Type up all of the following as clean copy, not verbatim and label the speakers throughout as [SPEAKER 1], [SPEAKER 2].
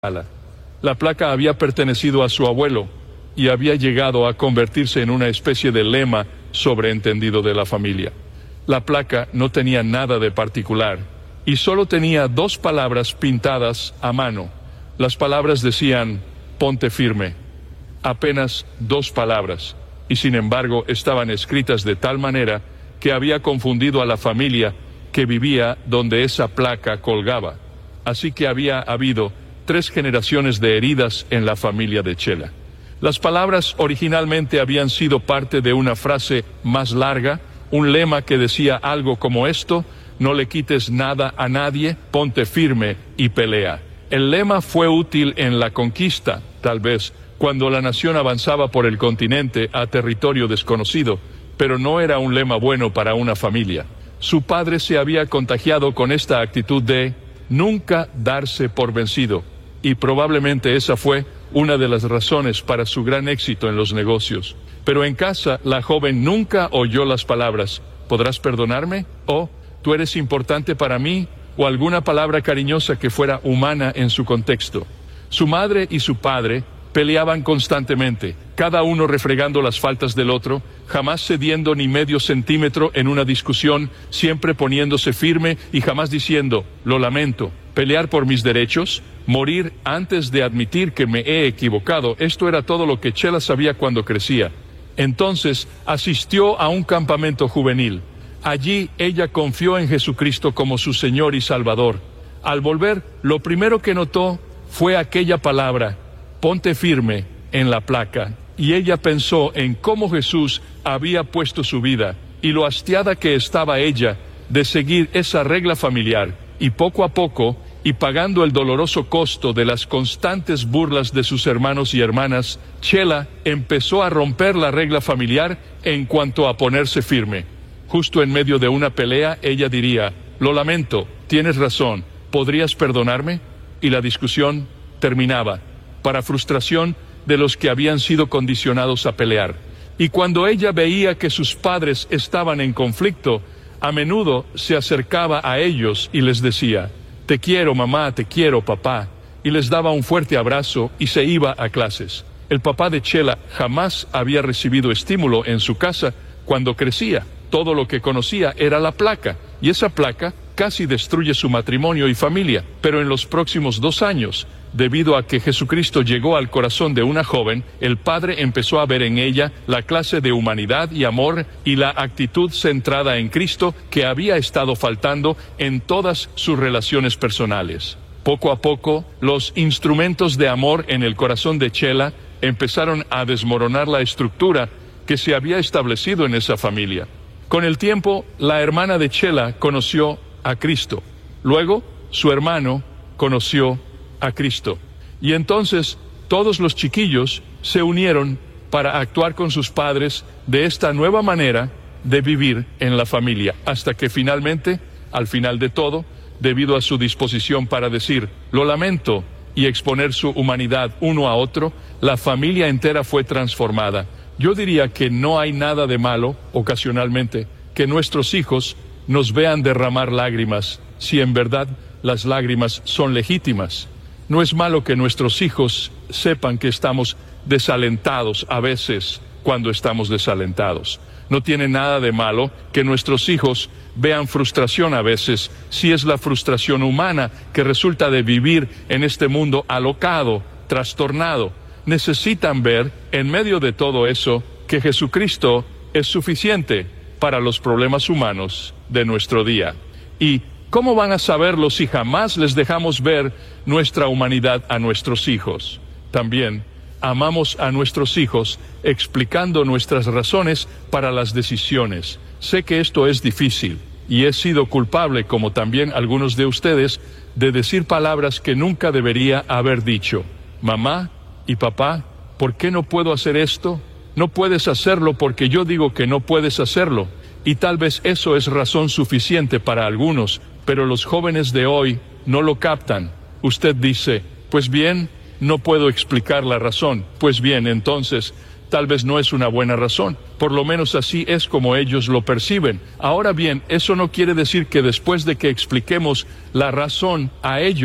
[SPEAKER 1] La placa había pertenecido a su abuelo y había llegado a convertirse en una especie de lema sobreentendido de la familia. La placa no tenía nada de particular y solo tenía 2 palabras pintadas a mano. Las palabras decían, ponte firme. Apenas 2 palabras, y sin embargo estaban escritas de tal manera que había confundido a la familia que vivía donde esa placa colgaba. Así que había habido 3 generaciones de heridas en la familia de Chela. Las palabras originalmente habían sido parte de una frase más larga, un lema que decía algo como esto: no le quites nada a nadie, ponte firme y pelea. El lema fue útil en la conquista, tal vez, cuando la nación avanzaba por el continente a territorio desconocido, pero no era un lema bueno para una familia. Su padre se había contagiado con esta actitud de nunca darse por vencido, y probablemente esa fue una de las razones para su gran éxito en los negocios. Pero en casa, la joven nunca oyó las palabras, ¿podrás perdonarme? O, ¿tú eres importante para mí? O alguna palabra cariñosa que fuera humana en su contexto. Su madre y su padre peleaban constantemente, cada uno refregando las faltas del otro, jamás cediendo ni medio centímetro en una discusión, siempre poniéndose firme y jamás diciendo, lo lamento. Pelear por mis derechos, morir antes de admitir que me he equivocado, esto era todo lo que Chela sabía cuando crecía. Entonces asistió a un campamento juvenil. Allí ella confió en Jesucristo como su Señor y Salvador. Al volver, lo primero que notó fue aquella palabra, ponte firme, en la placa. Y ella pensó en cómo Jesús había puesto su vida y lo hastiada que estaba ella de seguir esa regla familiar. Y poco a poco, y pagando el doloroso costo de las constantes burlas de sus hermanos y hermanas, Chela empezó a romper la regla familiar en cuanto a ponerse firme. Justo en medio de una pelea, ella diría, lo lamento, tienes razón, ¿podrías perdonarme? Y la discusión terminaba, para frustración de los que habían sido condicionados a pelear. Y cuando ella veía que sus padres estaban en conflicto, a menudo se acercaba a ellos y les decía, te quiero mamá, te quiero papá, y les daba un fuerte abrazo y se iba a clases. El papá de Chela jamás había recibido estímulo en su casa cuando crecía. Todo lo que conocía era la placa, y esa placa casi destruye su matrimonio y familia. Pero en los próximos 2 años, debido a que Jesucristo llegó al corazón de una joven, el padre empezó a ver en ella la clase de humanidad y amor y la actitud centrada en Cristo que había estado faltando en todas sus relaciones personales. Poco a poco, los instrumentos de amor en el corazón de Chela empezaron a desmoronar la estructura que se había establecido en esa familia. Con el tiempo, la hermana de Chela conoció a Cristo. Luego, su hermano conoció a Cristo. Y entonces, todos los chiquillos se unieron para actuar con sus padres de esta nueva manera de vivir en la familia. Hasta que finalmente, al final de todo, debido a su disposición para decir, lo lamento, y exponer su humanidad uno a otro, la familia entera fue transformada. Yo diría que no hay nada de malo, ocasionalmente, que nuestros hijos nos vean derramar lágrimas, si en verdad las lágrimas son legítimas. No es malo que nuestros hijos sepan que estamos desalentados a veces cuando estamos desalentados. No tiene nada de malo que nuestros hijos vean frustración a veces, si es la frustración humana que resulta de vivir en este mundo alocado, trastornado. Necesitan ver, en medio de todo eso, que Jesucristo es suficiente para los problemas humanos de nuestro día. ¿Y cómo van a saberlo si jamás les dejamos ver nuestra humanidad a nuestros hijos? También amamos a nuestros hijos explicando nuestras razones para las decisiones. Sé que esto es difícil y he sido culpable, como también algunos de ustedes, de decir palabras que nunca debería haber dicho. Mamá y papá, ¿por qué no puedo hacer esto? No puedes hacerlo porque yo digo que no puedes hacerlo. Y tal vez eso es razón suficiente para algunos, pero los jóvenes de hoy no lo captan. Usted dice, pues bien, no puedo explicar la razón. Pues bien, entonces, tal vez no es una buena razón. Por lo menos así es como ellos lo perciben. Ahora bien, eso no quiere decir que después de que expliquemos la razón a ellos,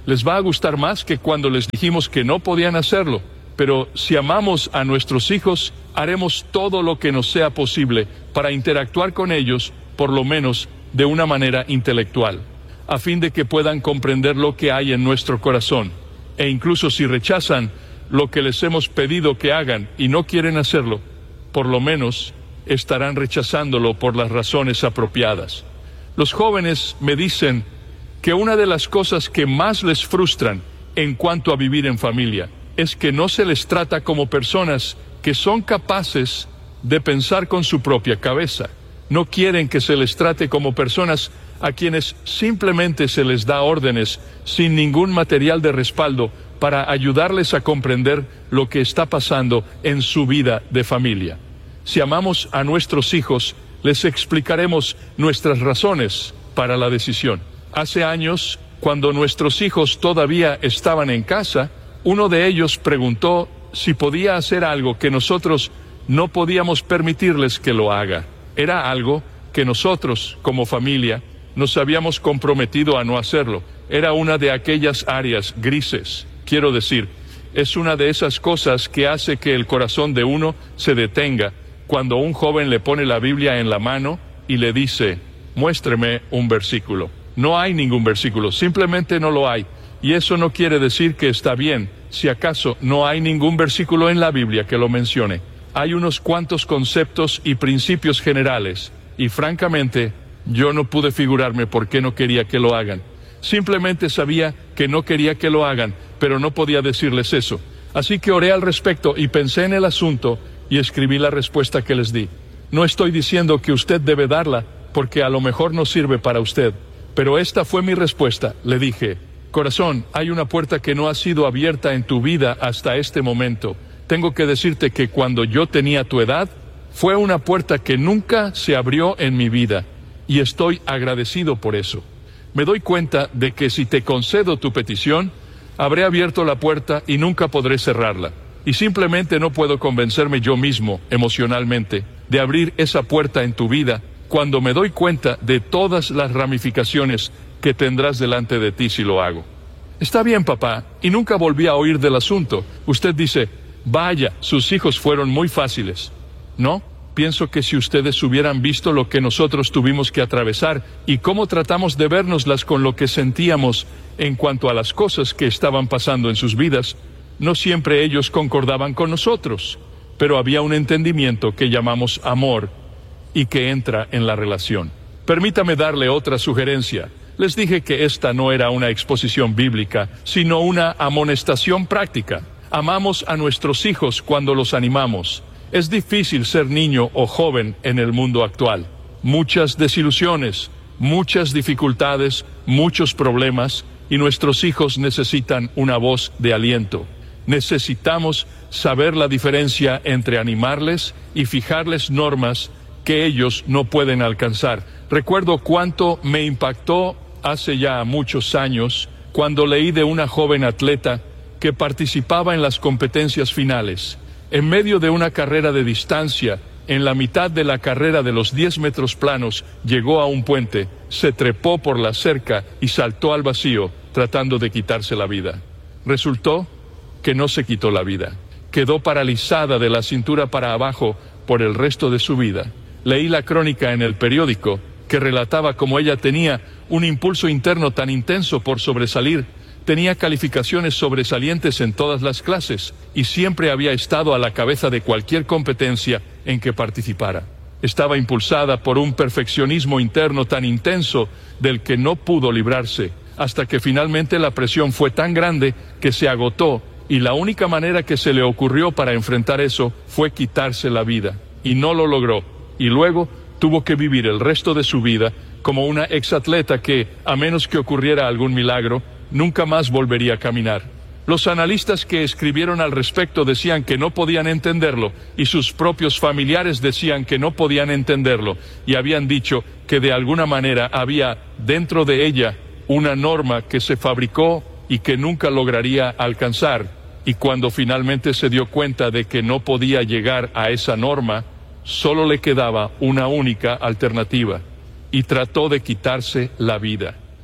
[SPEAKER 1] Les va a gustar más que cuando les dijimos que no podían hacerlo. Pero si amamos a nuestros hijos, haremos todo lo que nos sea posible para interactuar con ellos, por lo menos de una manera intelectual, a fin de que puedan comprender lo que hay en nuestro corazón. E incluso si rechazan lo que les hemos pedido que hagan y no quieren hacerlo, por lo menos estarán rechazándolo por las razones apropiadas. Los jóvenes me dicen que una de las cosas que más les frustran en cuanto a vivir en familia es que no se les trata como personas que son capaces de pensar con su propia cabeza. No quieren que se les trate como personas a quienes simplemente se les da órdenes sin ningún material de respaldo para ayudarles a comprender lo que está pasando en su vida de familia. Si amamos a nuestros hijos, les explicaremos nuestras razones para la decisión. Hace años, cuando nuestros hijos todavía estaban en casa, uno de ellos preguntó si podía hacer algo que nosotros no podíamos permitirles que lo haga. Era algo que nosotros, como familia, nos habíamos comprometido a no hacerlo. Era una de aquellas áreas grises. Quiero decir, es una de esas cosas que hace que el corazón de uno se detenga cuando un joven le pone la Biblia en la mano y le dice, muéstreme un versículo. No hay ningún versículo, simplemente no lo hay. Y eso no quiere decir que está bien, si acaso no hay ningún versículo en la Biblia que lo mencione. Hay unos cuantos conceptos y principios generales, y francamente, yo no pude figurarme por qué no quería que lo hagan. Simplemente sabía que no quería que lo hagan, pero no podía decirles eso. Así que oré al respecto y pensé en el asunto y escribí la respuesta que les di. No estoy diciendo que usted debe darla, porque a lo mejor no sirve para usted, pero esta fue mi respuesta. Le dije, corazón, hay una puerta que no ha sido abierta en tu vida hasta este momento. Tengo que decirte que cuando yo tenía tu edad, fue una puerta que nunca se abrió en mi vida, y estoy agradecido por eso. Me doy cuenta de que si te concedo tu petición, habré abierto la puerta y nunca podré cerrarla. Y simplemente no puedo convencerme yo mismo, emocionalmente, de abrir esa puerta en tu vida, cuando me doy cuenta de todas las ramificaciones que tendrás delante de ti si lo hago. Está bien, papá, y nunca volví a oír del asunto. Usted dice, vaya, sus hijos fueron muy fáciles. No, pienso que si ustedes hubieran visto lo que nosotros tuvimos que atravesar y cómo tratamos de vernoslas con lo que sentíamos en cuanto a las cosas que estaban pasando en sus vidas, no siempre ellos concordaban con nosotros, pero había un entendimiento que llamamos amor y que entra en la relación. Permítame darle otra sugerencia. Les dije que esta no era una exposición bíblica, sino una amonestación práctica. Amamos a nuestros hijos cuando los animamos. Es difícil ser niño o joven en el mundo actual. Muchas desilusiones, muchas dificultades, muchos problemas, y nuestros hijos necesitan una voz de aliento. Necesitamos saber la diferencia entre animarles y fijarles normas que ellos no pueden alcanzar. Recuerdo cuánto me impactó hace ya muchos años cuando leí de una joven atleta que participaba en las competencias finales. En medio de una carrera de distancia, en la mitad de la carrera de los 10 metros planos, llegó a un puente, se trepó por la cerca y saltó al vacío, tratando de quitarse la vida. Resultó que no se quitó la vida. Quedó paralizada de la cintura para abajo por el resto de su vida. Leí la crónica en el periódico que relataba cómo ella tenía un impulso interno tan intenso por sobresalir. Tenía calificaciones sobresalientes en todas las clases y siempre había estado a la cabeza de cualquier competencia en que participara. Estaba impulsada por un perfeccionismo interno tan intenso del que no pudo librarse, hasta que finalmente la presión fue tan grande que se agotó, y la única manera que se le ocurrió para enfrentar eso fue quitarse la vida, y no lo logró, y luego tuvo que vivir el resto de su vida como una exatleta que, a menos que ocurriera algún milagro, nunca más volvería a caminar. Los analistas que escribieron al respecto decían que no podían entenderlo, y sus propios familiares decían que no podían entenderlo, y habían dicho que de alguna manera había dentro de ella una norma que se fabricó y que nunca lograría alcanzar, y cuando finalmente se dio cuenta de que no podía llegar a esa norma, solo le quedaba una única alternativa, y trató de quitarse la vida.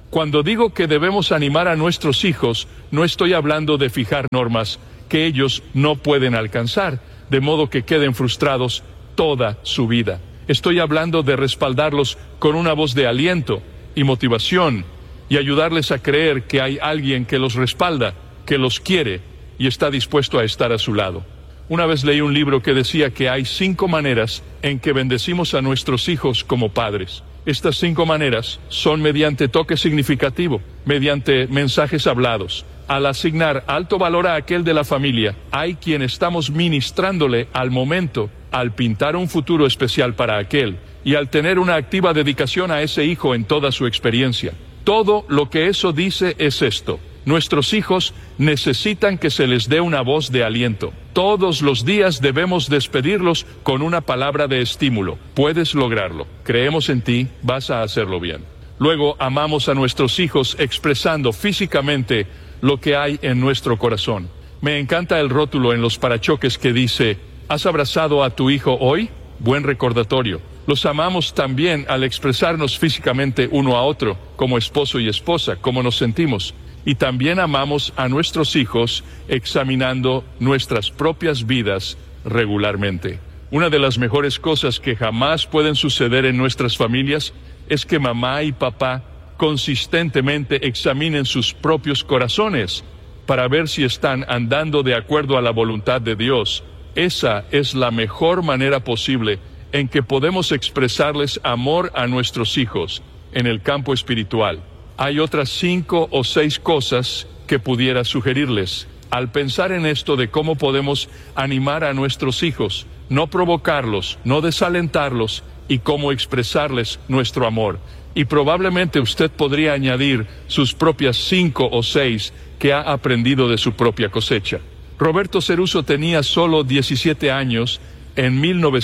[SPEAKER 1] Cuando digo que debemos animar a nuestros hijos, no estoy hablando de fijar normas que ellos no pueden alcanzar, de modo que queden frustrados toda su vida. Estoy hablando de respaldarlos con una voz de aliento y motivación y ayudarles a creer que hay alguien que los respalda, que los quiere y está dispuesto a estar a su lado. Una vez leí un libro que decía que hay 5 maneras en que bendecimos a nuestros hijos como padres. Estas 5 maneras son mediante toque significativo, mediante mensajes hablados. Al asignar alto valor a aquel de la familia, hay quien estamos ministrándole al momento, al pintar un futuro especial para aquel, y al tener una activa dedicación a ese hijo en toda su experiencia. Todo lo que eso dice es esto: nuestros hijos necesitan que se les dé una voz de aliento. Todos los días debemos despedirlos con una palabra de estímulo. Puedes lograrlo. Creemos en ti, vas a hacerlo bien. Luego amamos a nuestros hijos expresando físicamente lo que hay en nuestro corazón. Me encanta el rótulo en los parachoques que dice: ¿has abrazado a tu hijo hoy? Buen recordatorio. Los amamos también al expresarnos físicamente uno a otro, como esposo y esposa, como nos sentimos. Y también amamos a nuestros hijos examinando nuestras propias vidas regularmente. Una de las mejores cosas que jamás pueden suceder en nuestras familias es que mamá y papá consistentemente examinen sus propios corazones para ver si están andando de acuerdo a la voluntad de Dios. Esa es la mejor manera posible en que podemos expresarles amor a nuestros hijos en el campo espiritual. Hay otras 5 o 6 cosas que pudiera sugerirles al pensar en esto de cómo podemos animar a nuestros hijos, no provocarlos, no desalentarlos, y cómo expresarles nuestro amor. Y probablemente usted podría añadir sus propias 5 o 6 que ha aprendido de su propia cosecha. Roberto Ceruso tenía solo 17 años en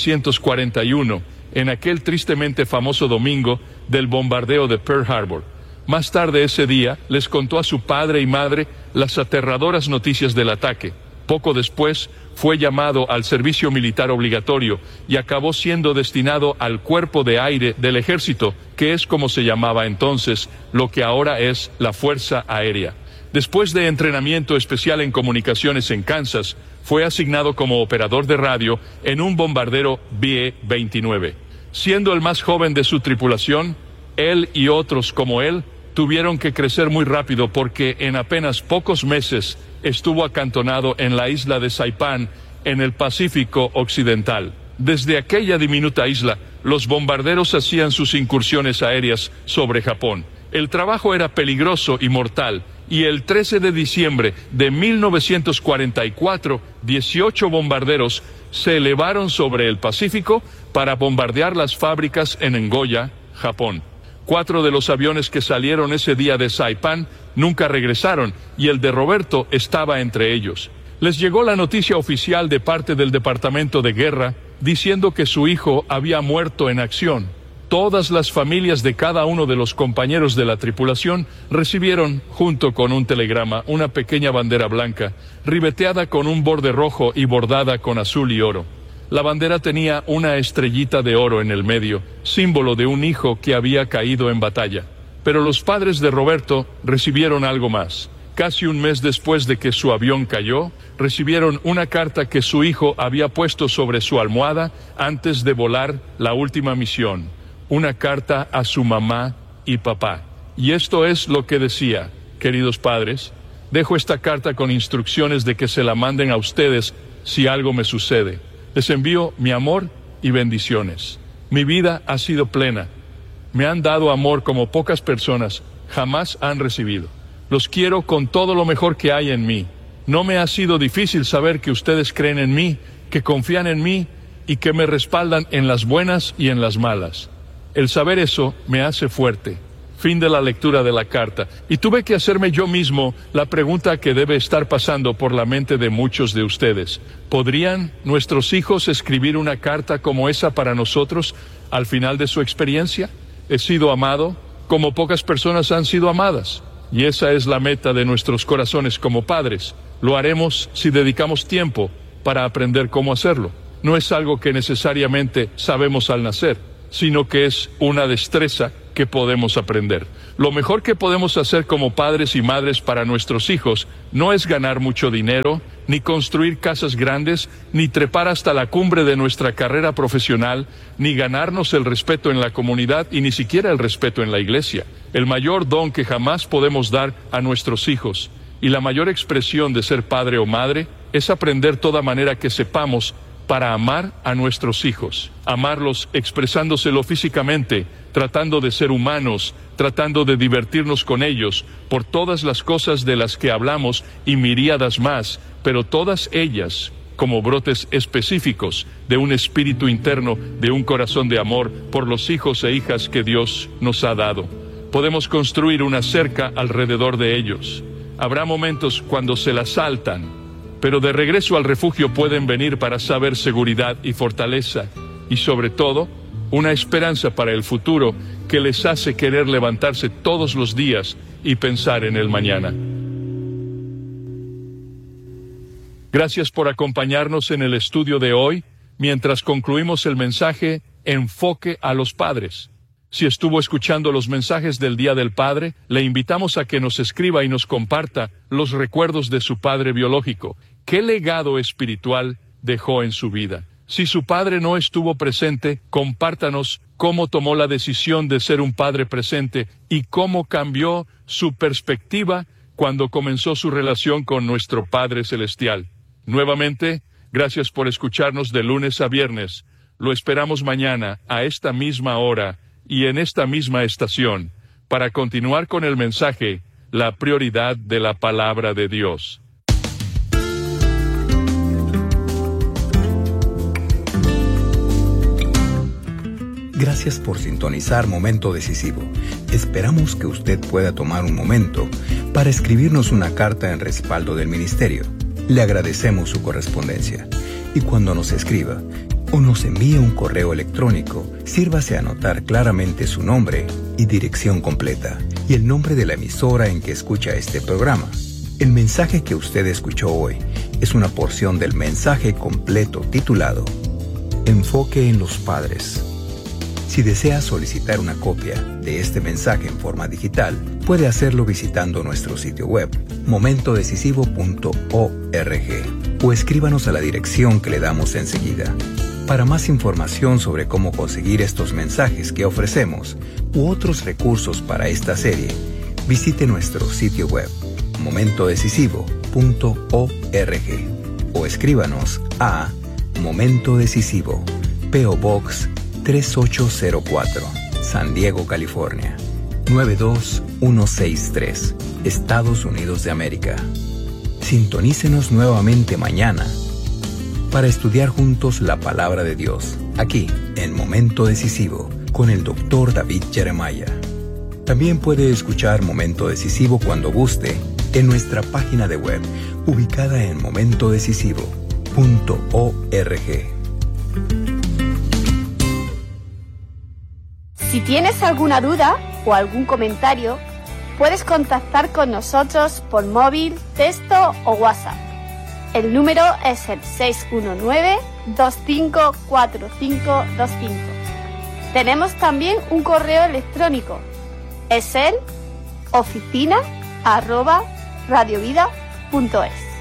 [SPEAKER 1] 1941, en aquel tristemente famoso domingo del bombardeo de Pearl Harbor. Más tarde ese día, les contó a su padre y madre las aterradoras noticias del ataque. Poco después, fue llamado al servicio militar obligatorio y acabó siendo destinado al Cuerpo de Aire del Ejército, que es como se llamaba entonces, lo que ahora es la Fuerza Aérea. Después de entrenamiento especial en comunicaciones en Kansas, fue asignado como operador de radio en un bombardero B-29. Siendo el más joven de su tripulación, él y otros como él tuvieron que crecer muy rápido porque en apenas pocos meses estuvo acantonado en la isla de Saipán, en el Pacífico Occidental. Desde aquella diminuta isla, los bombarderos hacían sus incursiones aéreas sobre Japón. El trabajo era peligroso y mortal, y el 13 de diciembre de 1944, 18 bombarderos se elevaron sobre el Pacífico para bombardear las fábricas en Nagoya, Japón. 4 de los aviones que salieron ese día de Saipán nunca regresaron, y el de Roberto estaba entre ellos. Les llegó la noticia oficial de parte del Departamento de Guerra diciendo que su hijo había muerto en acción. Todas las familias de cada uno de los compañeros de la tripulación recibieron, junto con un telegrama, una pequeña bandera blanca, ribeteada con un borde rojo y bordada con azul y oro. La bandera tenía una estrellita de oro en el medio, símbolo de un hijo que había caído en batalla. Pero los padres de Roberto recibieron algo más. Casi un mes después de que su avión cayó, recibieron una carta que su hijo había puesto sobre su almohada antes de volar la última misión. Una carta a su mamá y papá. Y esto es lo que decía: queridos padres, dejo esta carta con instrucciones de que se la manden a ustedes si algo me sucede. Les envío mi amor y bendiciones. Mi vida ha sido plena. Me han dado amor como pocas personas jamás han recibido. Los quiero con todo lo mejor que hay en mí. No me ha sido difícil saber que ustedes creen en mí, que confían en mí y que me respaldan en las buenas y en las malas. El saber eso me hace fuerte. Fin de la lectura de la carta. Y tuve que hacerme yo mismo la pregunta que debe estar pasando por la mente de muchos de ustedes. ¿Podrían nuestros hijos escribir una carta como esa para nosotros al final de su experiencia? He sido amado como pocas personas han sido amadas. Y esa es la meta de nuestros corazones como padres. Lo haremos si dedicamos tiempo para aprender cómo hacerlo. No es algo que necesariamente sabemos al nacer, sino que es una destreza que podemos aprender. Lo mejor que podemos hacer como padres y madres para nuestros hijos no es ganar mucho dinero, ni construir casas grandes, ni trepar hasta la cumbre de nuestra carrera profesional, ni ganarnos el respeto en la comunidad y ni siquiera el respeto en la iglesia. El mayor don que jamás podemos dar a nuestros hijos y la mayor expresión de ser padre o madre es aprender toda manera que sepamos para amar a nuestros hijos, amarlos expresándoselo físicamente, tratando de ser humanos, tratando de divertirnos con ellos, por todas las cosas de las que hablamos y miríadas más, pero todas ellas como brotes específicos de un espíritu interno, de un corazón de amor por los hijos e hijas que Dios nos ha dado. Podemos construir una cerca alrededor de ellos. Habrá momentos cuando se la saltan, pero de regreso al refugio pueden venir para saber seguridad y fortaleza, y sobre todo, una esperanza para el futuro que les hace querer levantarse todos los días y pensar en el mañana. Gracias por acompañarnos en el estudio de hoy, mientras concluimos el mensaje Enfoque a los padres. Si estuvo escuchando los mensajes del Día del Padre, le invitamos a que nos escriba y nos comparta los recuerdos de su padre biológico. ¿Qué legado espiritual dejó en su vida? Si su padre no estuvo presente, compártanos cómo tomó la decisión de ser un padre presente y cómo cambió su perspectiva cuando comenzó su relación con nuestro Padre Celestial. Nuevamente, gracias por escucharnos de lunes a viernes. Lo esperamos mañana a esta misma hora y en esta misma estación para continuar con el mensaje, la prioridad de la palabra de Dios.
[SPEAKER 2] Gracias por sintonizar Momento Decisivo. Esperamos que usted pueda tomar un momento para escribirnos una carta en respaldo del ministerio. Le agradecemos su correspondencia. Y cuando nos escriba o nos envíe un correo electrónico, sírvase a anotar claramente su nombre y dirección completa y el nombre de la emisora en que escucha este programa. El mensaje que usted escuchó hoy es una porción del mensaje completo titulado Enfoque en los padres. Si desea solicitar una copia de este mensaje en forma digital, puede hacerlo visitando nuestro sitio web, momentodecisivo.org, o escríbanos a la dirección que le damos enseguida. Para más información sobre cómo conseguir estos mensajes que ofrecemos u otros recursos para esta serie, visite nuestro sitio web, momentodecisivo.org, o escríbanos a Momento Decisivo, P.O. Box 3804, San Diego, California, 92163, Estados Unidos de América. Sintonícenos nuevamente mañana para estudiar juntos la palabra de Dios, aquí en Momento Decisivo, con el Dr. David Jeremiah. También puede escuchar Momento Decisivo cuando guste en nuestra página de web, ubicada en momentodecisivo.org.
[SPEAKER 3] Si tienes alguna duda o algún comentario, puedes contactar con nosotros por móvil, texto o WhatsApp. El número es el 619-254525. Tenemos también un correo electrónico. Es el oficina@radiovida.es.